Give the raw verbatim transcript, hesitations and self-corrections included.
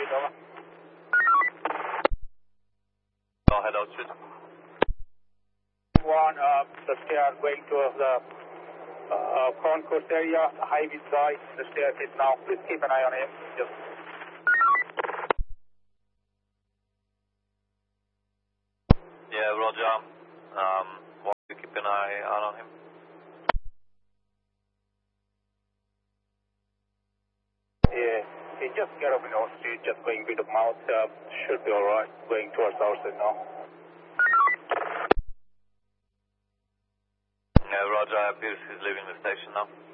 over. Go ahead, altitude. One, uh, the stair going towards the uh, concourse area, the highway side, the staircase now. Please keep an eye on him. Just Yeah, Roger. Um, want to keep an eye out on him? Yeah, he just get up in our street, just going a bit of mouth. Uh, should be alright. Going towards our side now. Yeah, Roger. I appears he's leaving the station now.